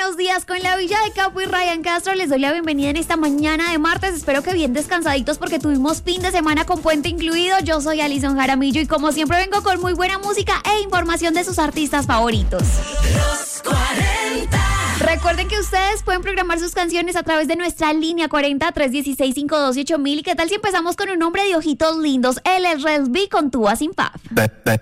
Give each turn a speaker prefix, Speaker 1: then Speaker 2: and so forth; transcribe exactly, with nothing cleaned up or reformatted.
Speaker 1: Buenos días con la Villa de Capo y Ryan Castro. Les doy la bienvenida en esta mañana de martes. Espero que bien descansaditos porque tuvimos fin de semana con puente incluido. Yo soy Alison Jaramillo y como siempre vengo con muy buena música e información de sus artistas favoritos.
Speaker 2: Los cuarenta.
Speaker 1: Recuerden que ustedes pueden programar sus canciones a través de nuestra línea cuarenta, tres dieciséis, cinco doce, ocho mil. ¿Y qué tal si empezamos con un hombre de ojitos lindos? Él es Resby con Tuba Sin Paf.